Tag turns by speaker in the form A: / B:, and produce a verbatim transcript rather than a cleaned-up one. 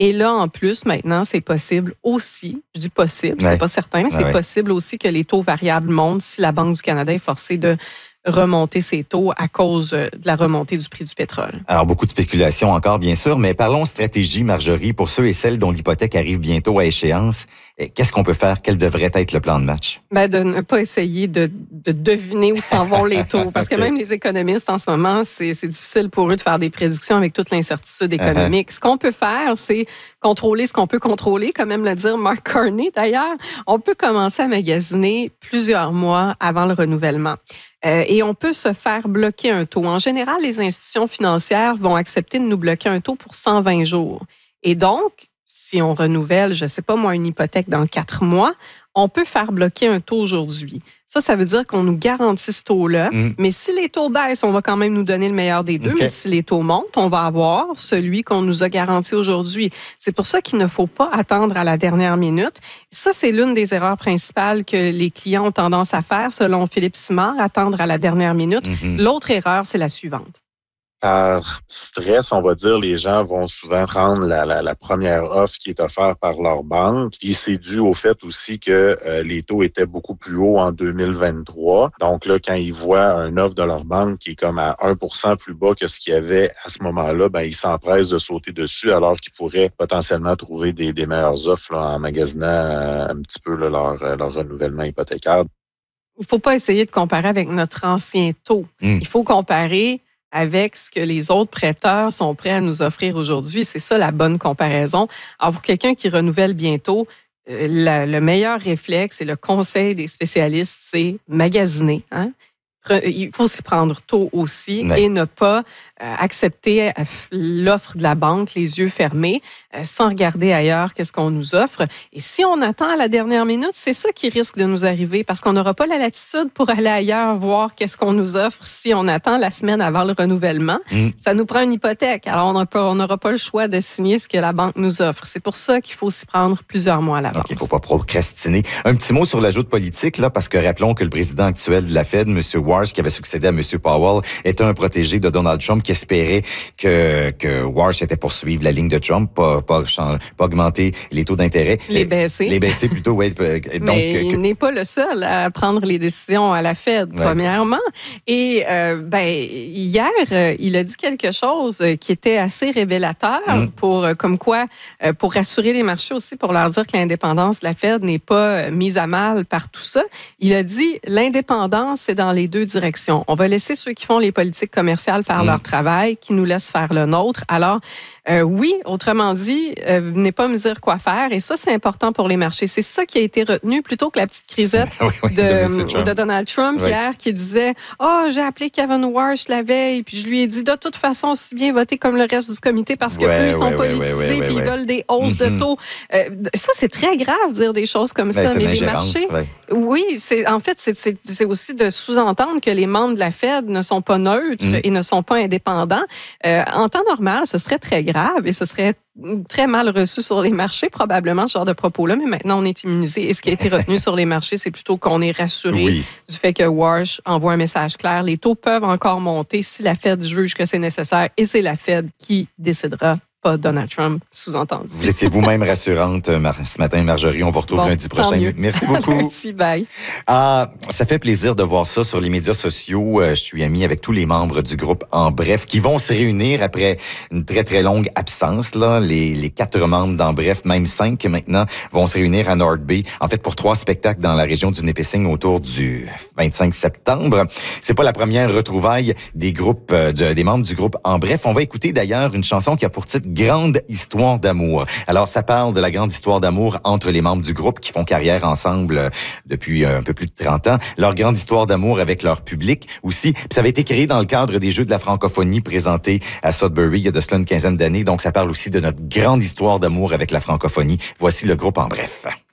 A: Et là, en plus, maintenant, c'est possible aussi, je dis possible,
B: ouais.
A: c'est pas certain, mais c'est
B: ouais.
A: possible aussi que les taux variables montent si la Banque du Canada est forcée de remonter ses taux à cause de la remontée du prix du pétrole.
B: Alors, beaucoup de spéculation encore, bien sûr, mais parlons stratégie, Marjorie, pour ceux et celles dont l'hypothèque arrive bientôt à échéance. Qu'est-ce qu'on peut faire? Quel devrait être le plan de match?
A: Ben, de ne pas essayer de, de deviner où s'en vont les taux. Parce okay. que même les économistes, en ce moment, c'est, c'est difficile pour eux de faire des prédictions avec toute l'incertitude économique. Uh-huh. Ce qu'on peut faire, c'est contrôler ce qu'on peut contrôler, comme aime le dire Mark Carney, d'ailleurs. On peut commencer à magasiner plusieurs mois avant le renouvellement. Euh, et on peut se faire bloquer un taux. En général, les institutions financières vont accepter de nous bloquer un taux pour cent vingt jours. Et donc, si on renouvelle, je ne sais pas moi, une hypothèque dans quatre mois, on peut faire bloquer un taux aujourd'hui. Ça, ça veut dire qu'on nous garantit ce taux-là. Mm. Mais si les taux baissent, on va quand même nous donner le meilleur des deux. Okay. Mais si les taux montent, on va avoir celui qu'on nous a garanti aujourd'hui. C'est pour ça qu'il ne faut pas attendre à la dernière minute. Ça, c'est l'une des erreurs principales que les clients ont tendance à faire, selon Philippe Simard, attendre à la dernière minute. Mm-hmm. L'autre erreur, c'est la suivante.
C: Par stress, on va dire, les gens vont souvent prendre la, la, la première offre qui est offerte par leur banque. Puis c'est dû au fait aussi que euh, les taux étaient beaucoup plus hauts en deux mille vingt-trois. Donc là, quand ils voient une offre de leur banque qui est comme à un pour cent plus bas que ce qu'il y avait à ce moment-là, ben ils s'empressent de sauter dessus alors qu'ils pourraient potentiellement trouver des, des meilleures offres là, en magasinant euh, un petit peu là, leur, leur renouvellement hypothécaire.
A: Il ne faut pas essayer de comparer avec notre ancien taux. Mm. Il faut comparer avec ce que les autres prêteurs sont prêts à nous offrir aujourd'hui. C'est ça la bonne comparaison. Alors, pour quelqu'un qui renouvelle bientôt, euh, la, le meilleur réflexe et le conseil des spécialistes, c'est magasiner. Hein? Il faut s'y prendre tôt aussi oui. et ne pas euh, accepter euh, l'offre de la banque les yeux fermés, euh, sans regarder ailleurs qu'est-ce qu'on nous offre. Et si on attend à la dernière minute, c'est ça qui risque de nous arriver parce qu'on n'aura pas la latitude pour aller ailleurs voir qu'est-ce qu'on nous offre si on attend la semaine avant le renouvellement. Mm. Ça nous prend une hypothèque. Alors, on n'aura pas le choix de signer ce que la banque nous offre. C'est pour ça qu'il faut s'y prendre plusieurs mois à l'avance.
B: Donc, il ne faut pas procrastiner. Un petit mot sur l'ajout de politique, là, parce que rappelons que le président actuel de la Fed, M. Walsh, qui avait succédé à M. Powell, était un protégé de Donald Trump qui espérait que, que Walsh était poursuivre la ligne de Trump, pas, pas, pas augmenter les taux d'intérêt.
A: Les baisser.
B: Les baisser plutôt, oui. Donc,
A: Mais
B: que,
A: il n'est pas le seul à prendre les décisions à la Fed, ouais. premièrement. Et euh, ben hier, euh, il a dit quelque chose qui était assez révélateur mm. pour, euh, comme quoi, euh, pour rassurer les marchés aussi, pour leur dire que l'indépendance de la Fed n'est pas mise à mal par tout ça. Il a dit, l'indépendance, c'est dans les deux directions. On va laisser ceux qui font les politiques commerciales faire mmh. leur travail, qui nous laissent faire le nôtre. Alors, euh, oui, autrement dit, euh, venez pas me dire quoi faire. Et ça, c'est important pour les marchés. C'est ça qui a été retenu plutôt que la petite crisette oui, oui, de, de, de Donald Trump oui. hier qui disait « Ah, oh, j'ai appelé Kevin Walsh la veille, puis je lui ai dit de toute façon, aussi bien voter comme le reste du comité parce qu'eux, ouais, ils sont ouais, politisés, ouais, ouais, puis ouais, ils veulent des hausses mm-hmm. de taux. Euh, » Ça, c'est très grave de dire des choses comme ben, ça, mais les marchés... Ouais. Oui, c'est, en fait, c'est, c'est, c'est aussi de sous-entendre que les membres de la Fed ne sont pas neutres mm. et ne sont pas indépendants. Euh, en temps normal, ce serait très grave et ce serait très mal reçu sur les marchés, probablement, ce genre de propos-là, mais maintenant, on est immunisé. Et ce qui a été retenu sur les marchés, c'est plutôt qu'on est rassuré oui. du fait que Walsh envoie un message clair. Les taux peuvent encore monter si la Fed juge que c'est nécessaire et c'est la Fed qui décidera. Pas Donald Trump, sous-entendu.
B: Vous étiez vous-même rassurante ce matin, Marjorie. On vous retrouve bon, lundi prochain.
A: Mieux.
B: Merci beaucoup.
A: Merci, bye.
B: Ah, ça fait plaisir de voir ça sur les médias sociaux. Je suis ami avec tous les membres du groupe En Bref qui vont se réunir après une très, très longue absence. Là. Les, les quatre membres d'En Bref, même cinq maintenant, vont se réunir à North Bay, en fait, pour trois spectacles dans la région du Nipissing autour du vingt-cinq septembre. C'est pas la première retrouvaille des groupes, de, des membres du groupe En Bref. On va écouter d'ailleurs une chanson qui a pour titre Grande histoire d'amour. Alors, ça parle de la grande histoire d'amour entre les membres du groupe qui font carrière ensemble depuis un peu plus de trente ans. Leur grande histoire d'amour avec leur public aussi. Puis ça avait été créé dans le cadre des Jeux de la francophonie présentés à Sudbury il y a de cela une quinzaine d'années. Donc, ça parle aussi de notre grande histoire d'amour avec la francophonie. Voici le groupe En Bref.